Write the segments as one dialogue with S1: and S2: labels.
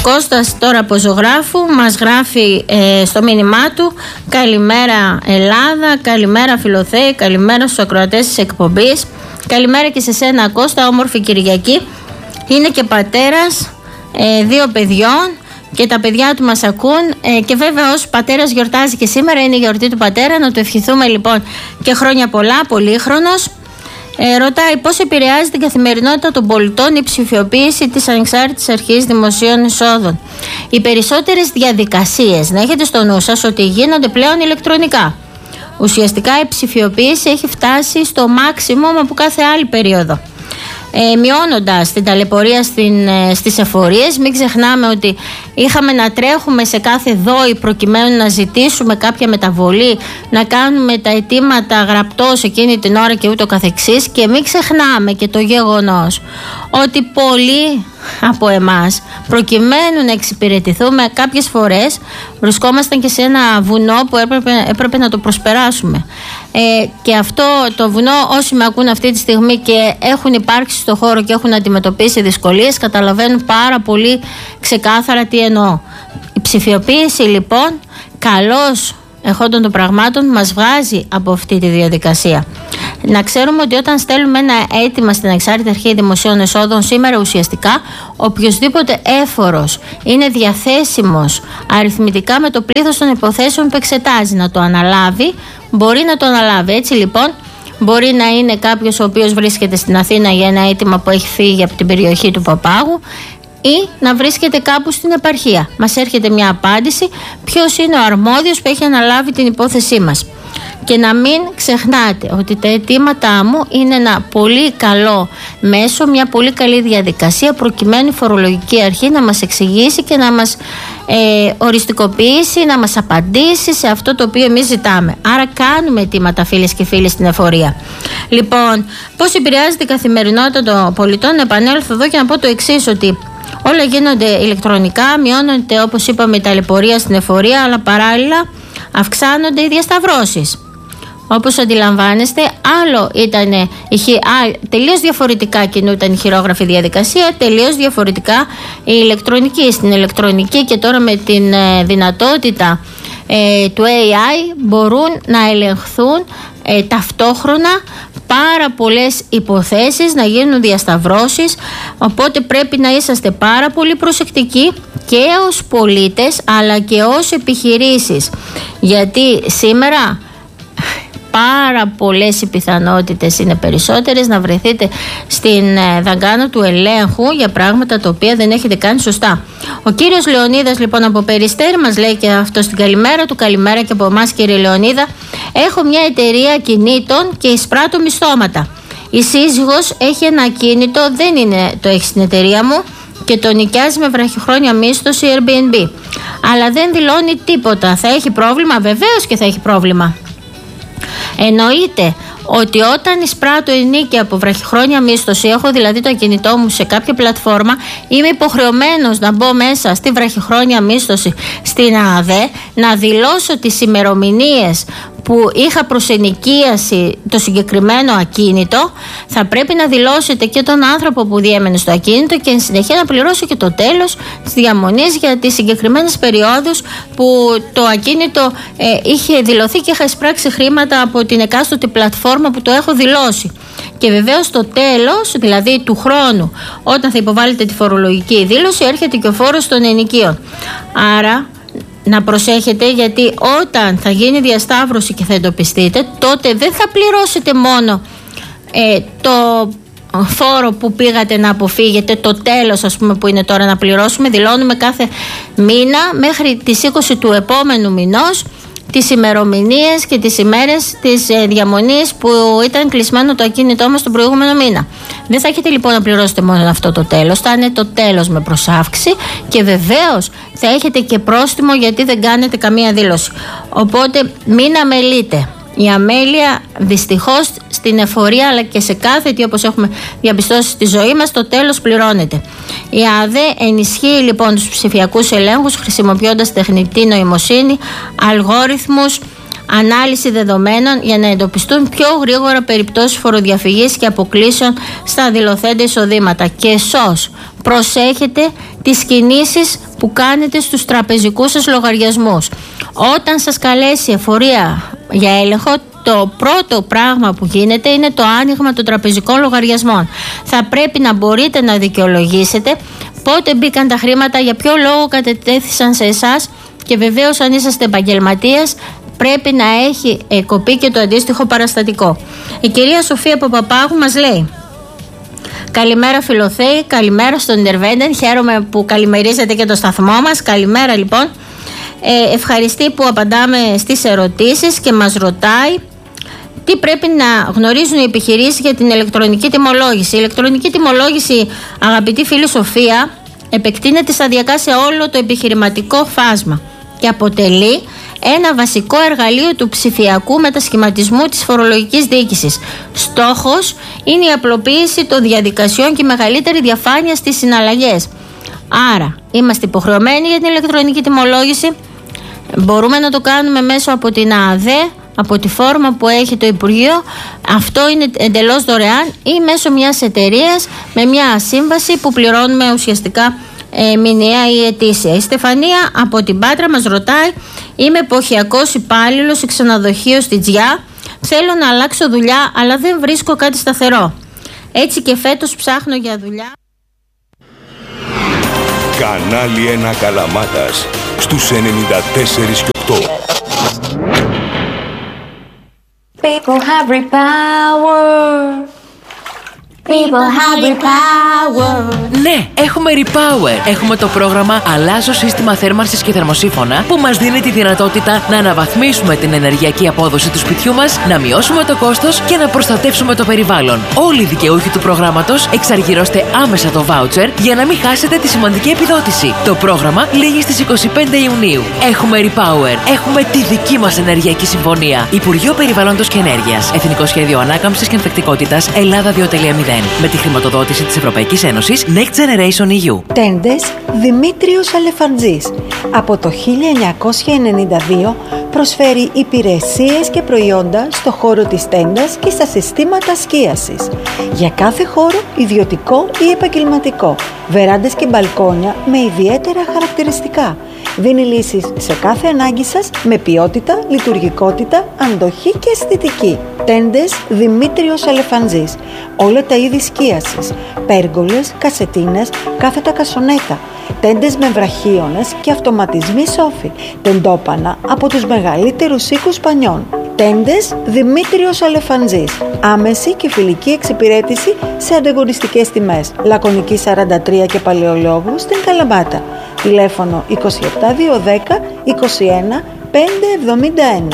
S1: Κώστας τώρα από Ζωγράφου μας γράφει στο μήνυμά του: καλημέρα Ελλάδα, καλημέρα Φιλοθέη, καλημέρα στους ακροατές της εκπομπής. Καλημέρα και σε σένα Κώστα, όμορφη Κυριακή. Είναι και πατέρας 2 παιδιών και τα παιδιά του μας ακούν και βέβαια ως πατέρας γιορτάζει και σήμερα, είναι η γιορτή του πατέρα. Να του ευχηθούμε λοιπόν και χρόνια πολλά, πολύχρονος. Ρωτάει πώς επηρεάζει την καθημερινότητα των πολιτών η ψηφιοποίηση της Ανεξάρτητης Αρχής Δημοσίων Εισόδων. Οι περισσότερες διαδικασίες, να έχετε στο νου σας ότι γίνονται πλέον ηλεκτρονικά. Ουσιαστικά η ψηφιοποίηση έχει φτάσει στο μάξιμουμ από κάθε άλλη περίοδο. Μειώνοντας την ταλαιπωρία στις εφορίες. Μην ξεχνάμε ότι είχαμε να τρέχουμε σε κάθε δόη προκειμένου να ζητήσουμε κάποια μεταβολή, να κάνουμε τα αιτήματα γραπτώς εκείνη την ώρα και ούτω καθεξής. Και μην ξεχνάμε και το γεγονός ότι πολλοί από εμάς, προκειμένου να εξυπηρετηθούμε, κάποιες φορές βρισκόμασταν και σε ένα βουνό που έπρεπε να το προσπεράσουμε. Και αυτό το βουνό, όσοι με ακούν αυτή τη στιγμή και έχουν υπάρξει στο χώρο και έχουν αντιμετωπίσει δυσκολίες, καταλαβαίνουν πάρα πολύ ξεκάθαρα τι εννοώ. Η ψηφιοποίηση λοιπόν, καλώς εχόντων των πραγμάτων, μας βγάζει από αυτή τη διαδικασία. Να ξέρουμε ότι όταν στέλνουμε ένα αίτημα στην Ανεξάρτητη Αρχή Δημοσίων Εσόδων σήμερα, ουσιαστικά οποιοσδήποτε έφορος είναι διαθέσιμος αριθμητικά με το πλήθος των υποθέσεων που εξετάζει να το αναλάβει, μπορεί να το αναλάβει. Έτσι λοιπόν, μπορεί να είναι κάποιος ο οποίος βρίσκεται στην Αθήνα για ένα αίτημα που έχει φύγει από την περιοχή του Παπάγου, ή να βρίσκεται κάπου στην επαρχία. Μας έρχεται μια απάντηση ποιος είναι ο αρμόδιος που έχει αναλάβει την υπόθεσή μας. Και να μην ξεχνάτε ότι τα αιτήματά μου είναι ένα πολύ καλό μέσο, μια πολύ καλή διαδικασία προκειμένου η φορολογική αρχή να μας εξηγήσει και να μας οριστικοποιήσει, να μας απαντήσει σε αυτό το οποίο εμείς ζητάμε. Άρα κάνουμε αιτήματα, φίλες και φίλοι, στην εφορία. Λοιπόν, πώς επηρεάζεται η καθημερινότητα των πολιτών? Να επανέλθω εδώ και να πω το εξής, ότι όλα γίνονται ηλεκτρονικά, μειώνονται όπως είπαμε η ταλαιπωρία στην εφορία, αλλά παράλληλα αυξάνονται οι διασταυρώσεις. Όπως αντιλαμβάνεστε, τελείως διαφορετικά κινούταν η χειρόγραφη διαδικασία, τελείως διαφορετικά η ηλεκτρονική. Στην ηλεκτρονική και τώρα με την δυνατότητα του AI μπορούν να ελεγχθούν ταυτόχρονα πάρα πολλές υποθέσεις, να γίνουν διασταυρώσεις, οπότε πρέπει να είσαστε πάρα πολύ προσεκτικοί και ως πολίτες αλλά και ως επιχειρήσεις, γιατί σήμερα πάρα πολλές οι πιθανότητες είναι περισσότερες να βρεθείτε στην δαγκάνα του ελέγχου για πράγματα τα οποία δεν έχετε κάνει σωστά. Ο κύριος Λεωνίδας λοιπόν από Περιστέρι μας λέει και αυτό στην καλημέρα του. Καλημέρα και από εμάς κύριε Λεωνίδα. Έχω μια εταιρεία κινήτων και εισπράττω μισθώματα. Η σύζυγος έχει ένα ακίνητο, το έχει στην εταιρεία μου και το νοικιάζει με βραχυχρόνια μίσθωση Airbnb. Αλλά δεν δηλώνει τίποτα. Θα έχει πρόβλημα? Βεβαίως και θα έχει πρόβλημα. Εννοείται ότι όταν εισπράττω ενίκεια από βραχυχρόνια μίσθωση, έχω δηλαδή το κινητό μου σε κάποια πλατφόρμα, είμαι υποχρεωμένος να μπω μέσα στη βραχυχρόνια μίσθωση στην ΑΔΕ, να δηλώσω τις ημερομηνίες που είχα προσενοικίαση το συγκεκριμένο ακίνητο. Θα πρέπει να δηλώσετε και τον άνθρωπο που διέμενε στο ακίνητο και εν συνεχεία να πληρώσω και το τέλος της διαμονής για τις συγκεκριμένες περιόδους που το ακίνητο είχε δηλωθεί και είχα εισπράξει χρήματα από την εκάστοτε πλατφόρμα που το έχω δηλώσει. Και βεβαίως στο τέλος, δηλαδή του χρόνου, όταν θα υποβάλλετε τη φορολογική δήλωση, έρχεται και ο φόρος των ενοικίων. Άρα να προσέχετε, γιατί όταν θα γίνει διασταύρωση και θα εντοπιστείτε, τότε δεν θα πληρώσετε μόνο το φόρο που πήγατε να αποφύγετε, το τέλος ας πούμε που είναι τώρα να πληρώσουμε. Δηλώνουμε κάθε μήνα μέχρι τις 20 του επόμενου μηνός τις ημερομηνίες και τις ημέρες της διαμονής που ήταν κλεισμένο το ακίνητό μας τον προηγούμενο μήνα. Δεν θα έχετε λοιπόν να πληρώσετε μόνο αυτό το τέλος, θα είναι το τέλος με προσάυξη και βεβαίως θα έχετε και πρόστιμο γιατί δεν κάνετε καμία δήλωση. Οπότε μην αμελείτε. Η αμέλεια δυστυχώς στην εφορία αλλά και σε κάθε τι όπως έχουμε διαπιστώσει στη ζωή μας, το τέλος πληρώνεται. Η ΑΔΕ ενισχύει λοιπόν τους ψηφιακούς ελέγχους χρησιμοποιώντας τεχνητή νοημοσύνη, αλγόριθμους, ανάλυση δεδομένων για να εντοπιστούν πιο γρήγορα περιπτώσεις φοροδιαφυγής και αποκλήσεων στα δηλωθέντα εισοδήματα. Και προσέχετε τις κινήσεις που κάνετε στους τραπεζικούς σας λογαριασμούς. Όταν σας καλέσει η εφορία για έλεγχο, το πρώτο πράγμα που γίνεται είναι το άνοιγμα των τραπεζικών λογαριασμών. Θα πρέπει να μπορείτε να δικαιολογήσετε πότε μπήκαν τα χρήματα, για ποιο λόγο κατετέθησαν σε εσάς και βεβαίως αν είσαστε επαγγελματίας πρέπει να έχει κοπεί και το αντίστοιχο παραστατικό. Η κυρία Σοφία Παπαπάγου μας λέει: καλημέρα φιλοθέη, καλημέρα στον Intervendent. Χαίρομαι που καλημερίζετε και το σταθμό μας. Καλημέρα λοιπόν. Ευχαριστεί που απαντάμε στις ερωτήσεις και μας ρωτάει τι πρέπει να γνωρίζουν οι επιχειρήσεις για την ηλεκτρονική τιμολόγηση. Η ηλεκτρονική τιμολόγηση, αγαπητή φίλη Σοφία, επεκτείνεται σταδιακά σε όλο το επιχειρηματικό φάσμα και αποτελεί ένα βασικό εργαλείο του ψηφιακού μετασχηματισμού της φορολογικής διοίκησης. Στόχος είναι η απλοποίηση των διαδικασιών και η μεγαλύτερη διαφάνεια στις συναλλαγές. Άρα, είμαστε υποχρεωμένοι για την ηλεκτρονική τιμολόγηση. Μπορούμε να το κάνουμε μέσω από την ΑΑΔΕ, από τη φόρμα που έχει το Υπουργείο. Αυτό είναι εντελώς δωρεάν, ή μέσω μιας εταιρείας με μια σύμβαση που πληρώνουμε ουσιαστικά μηνιαία ή ετήσια. Η Στεφανία από την Πάτρα μας ρωτάει: είμαι εποχιακός υπάλληλος σε ξενοδοχείο στη Τζιά. Θέλω να αλλάξω δουλειά, αλλά δεν βρίσκω κάτι σταθερό. Έτσι και φέτος ψάχνω για δουλειά.
S2: Κανάλι 1 Καλαμάτας στους 94,8.
S3: People have repower. People have repower.
S4: Ναι, έχουμε Repower. Έχουμε το πρόγραμμα Αλλάζω σύστημα θέρμανσης και θερμοσύφωνα που μας δίνει τη δυνατότητα να αναβαθμίσουμε την ενεργειακή απόδοση του σπιτιού μας, να μειώσουμε το κόστος και να προστατεύσουμε το περιβάλλον. Όλοι οι δικαιούχοι του προγράμματος εξαργυρώστε άμεσα το voucher για να μην χάσετε τη σημαντική επιδότηση. Το πρόγραμμα λήγει στις 25 Ιουνίου. Έχουμε Repower. Έχουμε τη δική μας ενεργειακή συμφωνία. Υπουργείο Περιβάλλοντος και Ενέργειας. Εθνικό Σχέδιο Ανάκαμψης και Ανθεκτικότητας Ελλάδα 2.0. Με τη χρηματοδότηση της Ευρωπαϊκής Ένωσης Next Generation EU.
S5: Τέντες Δημήτριος Αλεφαντζής. Από το 1992 προσφέρει υπηρεσίες και προϊόντα στο χώρο της τέντας και στα συστήματα σκίασης. Για κάθε χώρο, ιδιωτικό ή επαγγελματικό. Βεράντες και μπαλκόνια με ιδιαίτερα χαρακτηριστικά. Δίνει λύσεις σε κάθε ανάγκη σας με ποιότητα, λειτουργικότητα, αντοχή και αισθητική. Τέντες Δημήτριος Αλεφαντζής. Όλα τα είδη σκίασης. Πέργολες, κασετίνες, κάθετα κασονέτα. Τέντες με βραχίονες και αυτοματισμοί σόφι. Τεντόπανα από τους μεγαλύτερους οίκους πανιών. Τέντες Δημήτριος Αλεφαντζής. Άμεση και φιλική εξυπηρέτηση σε ανταγωνιστικές τιμές. Λακωνική 43 και Παλαιολόγου στην Καλαμάτα. Τηλέφωνο 27210 21 571.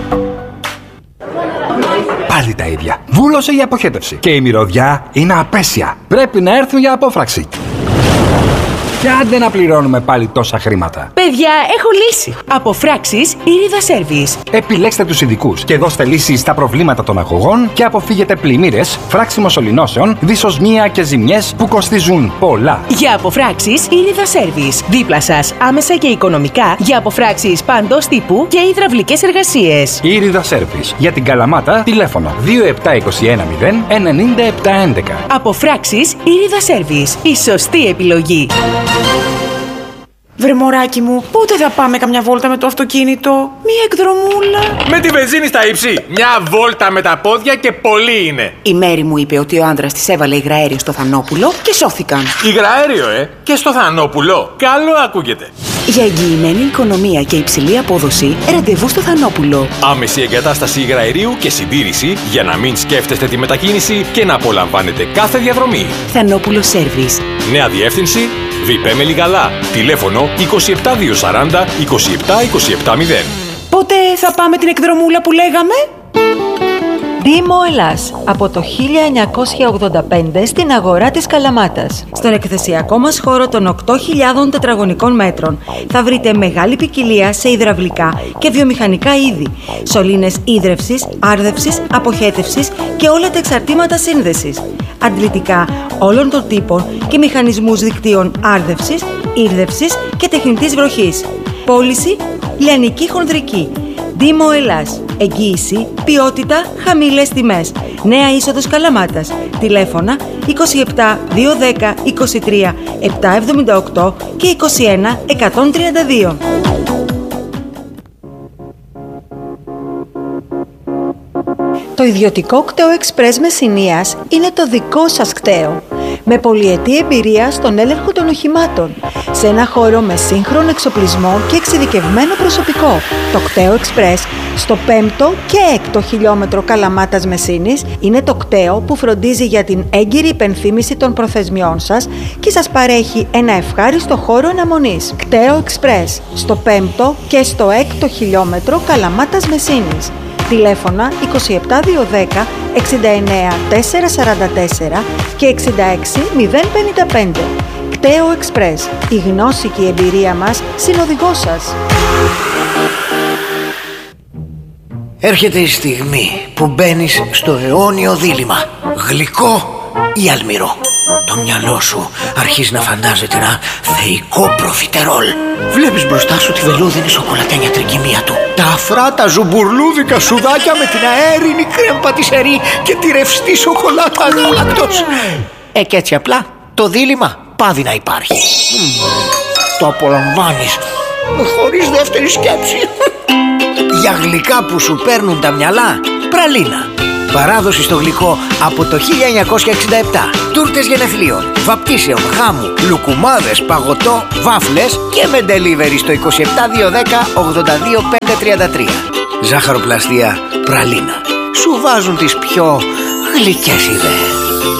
S6: Πάλι τα ίδια. Βούλωσε η αποχέτευση. Και η μυρωδιά είναι απέσια. Πρέπει να έρθουν για απόφραξη. Και άντε να πληρώνουμε πάλι τόσα χρήματα.
S7: Παιδιά, έχω λύση. Αποφράξεις Ήριδα Service.
S6: Επιλέξτε τους ειδικούς και δώστε λύσεις στα προβλήματα των αγωγών και αποφύγετε πλημμύρες, φράξιμο σωληνώσεων, δυσοσμία και ζημιές που κοστίζουν πολλά.
S7: Για αποφράξεις Ήριδα Service. Δίπλα σας, άμεσα και οικονομικά, για αποφράξεις παντός τύπου και υδραυλικές εργασίες.
S6: Ήριδα Service. Για την Καλαμάτα, τηλέφωνο 27210 9711.
S7: Αποφράξεις Ήριδα Service. Η σωστή επιλογή.
S8: Βρε μωράκι μου, πότε θα πάμε καμιά βόλτα με το αυτοκίνητο? Μία εκδρομούλα.
S9: Με τη βενζίνη στα ύψη. Μια βόλτα με τα πόδια και πολύ είναι.
S8: Η Μέρη μου είπε ότι ο άντρας της έβαλε υγραέριο στο Θανόπουλο και σώθηκαν.
S9: Υγραέριο, και στο Θανόπουλο. Καλό ακούγεται.
S8: Για εγγυημένη οικονομία και υψηλή απόδοση, ραντεβού στο Θανόπουλο.
S9: Άμεση εγκατάσταση υγραερίου και συντήρηση για να μην σκέφτεστε τη μετακίνηση και να απολαμβάνετε κάθε διαδρομή.
S8: Θανόπουλο Service.
S9: Νέα διεύθυνση Βιπέ Μελιγαλά. Τηλέφωνο 27240 27270.
S8: Πότε θα πάμε την εκδρομούλα που λέγαμε?
S5: Δήμο Ελλάς. Από το 1985 στην αγορά της Καλαμάτας. Στον εκθεσιακό μας χώρο των 8.000 τετραγωνικών μέτρων θα βρείτε μεγάλη ποικιλία σε υδραυλικά και βιομηχανικά είδη, σωλήνες ίδρευσης, άρδευσης, αποχέτευσης και όλα τα εξαρτήματα σύνδεσης, αντλητικά όλων των τύπων και μηχανισμούς δικτύων άρδευσης, ήρδευσης και τεχνητής βροχής. Πώληση λιανική χονδρική. Δήμο Ελλάς.
S10: Εγγύηση, ποιότητα, χαμηλές τιμές. Νέα είσοδος Καλαμάτας. Τηλέφωνα 27 210 23 778 και 21 132.
S5: Το ιδιωτικό κτέο Εξπρές Μεσσηνίας είναι το δικό σας κτέο. Με πολυετή εμπειρία στον έλεγχο των οχημάτων. Σε ένα χώρο με σύγχρονο εξοπλισμό και εξειδικευμένο προσωπικό. Το κτέο Εξπρές στο 5ο και 6ο χιλιόμετρο Καλαμάτας Μεσσήνης είναι το κτέο που φροντίζει για την έγκυρη υπενθύμηση των προθεσμιών σας και σας παρέχει ένα ευχάριστο χώρο αναμονής. Κτέο Εξπρές στο 5ο και στο 6ο χιλιόμετρο Καλαμάτας Μεσσήνης. Τηλέφωνα 27 210 69 444 και 66 055. Κτέο Εξπρές. Η γνώση και η εμπειρία μας συνοδηγός σας.
S11: Έρχεται η στιγμή που μπαίνεις στο αιώνιο δίλημμα. Γλυκό ή αλμυρό. Το μυαλό σου αρχίζει να φαντάζεται ένα θεϊκό προφιτερόλ. Βλέπεις μπροστά σου τη βελούδινη σοκολατένια τρικυμία του, τα αφράτα ζουμπουρλούδικα σουδάκια με την αέρινη κρέμ πατησερή και τη ρευστή σοκολάτα γάλακτος. Και έτσι απλά το δίλημμα πάβει να υπάρχει. Το απολαμβάνεις χωρίς δεύτερη σκέψη. Για γλυκά που σου παίρνουν τα μυαλά, πραλίνα. Παράδοση στο γλυκό από το 1967. Τούρτες γενεθλίων, βαπτίσεων, χάμου, λουκουμάδες, παγωτό, βάφλες και με delivery στο 27 210 82 533. Ζάχαροπλαστεία πραλίνα. Σου βάζουν τις πιο γλυκές ιδέες.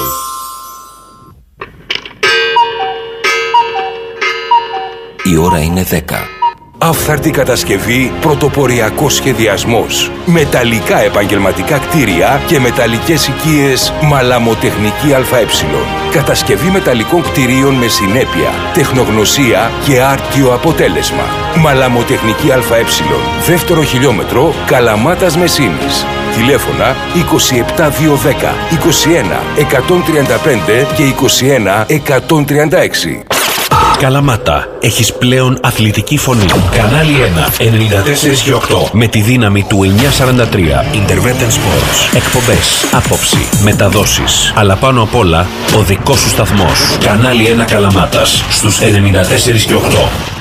S2: Η ώρα είναι 10. Άφθαρτη κατασκευή, πρωτοποριακός σχεδιασμός. Μεταλλικά επαγγελματικά κτίρια και μεταλλικές οικίες Μαλαμοτεχνική ΑΕ. Κατασκευή μεταλλικών κτιρίων με συνέπεια, τεχνογνωσία και άρτιο αποτέλεσμα. Μαλαμοτεχνική ΑΕ. Δεύτερο χιλιόμετρο Καλαμάτας Μεσσήνης. Τηλέφωνα 27 210 21 135 και 21 136.
S12: Καλαμάτα, έχεις πλέον αθλητική φωνή. Κανάλι 1, 94 και 8. Με τη δύναμη του 943. Intervention Sports. Εκπομπές, άποψη, μεταδόσεις. Αλλά πάνω απ' όλα, ο δικός σου σταθμός. Κανάλι 1 Καλαμάτας, στους 94 και 8.